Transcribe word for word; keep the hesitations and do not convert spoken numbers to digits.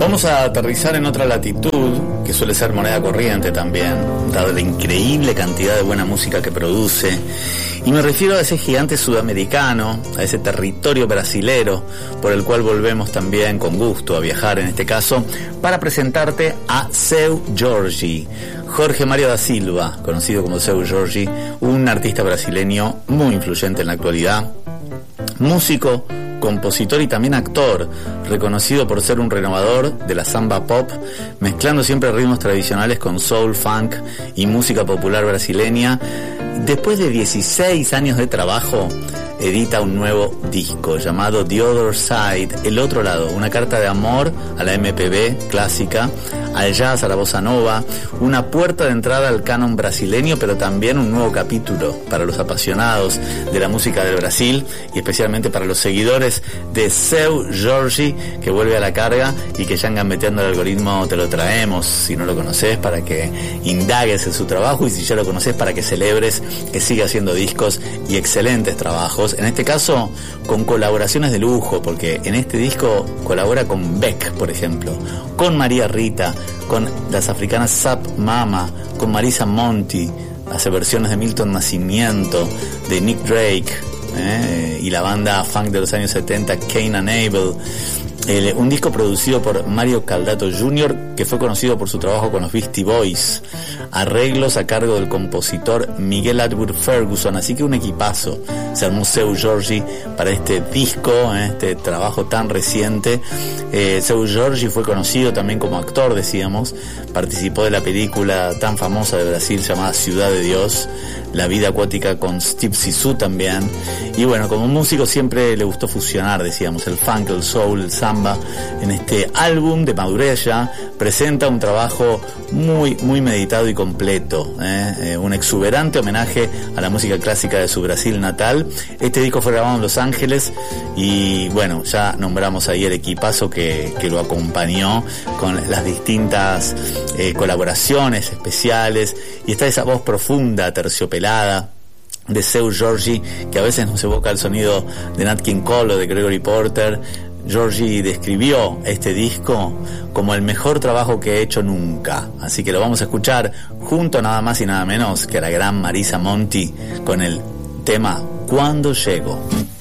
Vamos a aterrizar en otra latitud, que suele ser moneda corriente también, dada la increíble cantidad de buena música que produce. Y me refiero a ese gigante sudamericano, a ese territorio brasilero, por el cual volvemos también con gusto a viajar en este caso, para presentarte a Seu Jorge. Jorge Mario da Silva, conocido como Seu Jorge, un artista brasileño muy influyente en la actualidad, músico, compositor y también actor, reconocido por ser un renovador de la samba pop, mezclando siempre ritmos tradicionales con soul, funk y música popular brasileña. Después de dieciséis años de trabajo, edita un nuevo disco llamado The Other Side, El Otro Lado, una carta de amor a la M P B clásica, al jazz, a la bossa nova, una puerta de entrada al canon brasileño, pero también un nuevo capítulo para los apasionados de la música del Brasil y especialmente para los seguidores de Seu Jorge, que vuelve a la carga y que ya andan metiendo el algoritmo, te lo traemos, si no lo conoces, para que indagues en su trabajo, y si ya lo conoces, para que celebres que siga haciendo discos y excelentes trabajos, en este caso con colaboraciones de lujo, porque en este disco colabora con Beck, por ejemplo, con María Rita, con las africanas Sap Mama, con Marisa Monti, hace versiones de Milton Nascimento, de Nick Drake, eh, y la banda funk de los años setenta, Cain and Abel. El, un disco producido por Mario Caldato junior, que fue conocido por su trabajo con los Beastie Boys, arreglos a cargo del compositor Miguel Atwood Ferguson, así que un equipazo se armó Seu Jorge para este disco, eh, este trabajo tan reciente. eh, Seu Jorge fue conocido también como actor, decíamos, participó de la película tan famosa de Brasil llamada Ciudad de Dios, La vida acuática con Steve Zissou también, y bueno, como músico siempre le gustó fusionar, decíamos, el funk, el soul, el samba. En este álbum de madurez ya presenta un trabajo muy muy meditado y completo, ¿eh? Eh, un exuberante homenaje a la música clásica de su Brasil natal. Este disco fue grabado en Los Ángeles y bueno, ya nombramos ahí el equipazo que, que lo acompañó con las distintas eh, colaboraciones especiales, y está esa voz profunda, terciopelada de Seu Jorge, que a veces nos evoca el sonido de Nat King Cole o de Gregory Porter. Jorge describió este disco como el mejor trabajo que he hecho nunca, así que lo vamos a escuchar junto nada más y nada menos que a la gran Marisa Monti con el tema Cuando Llego.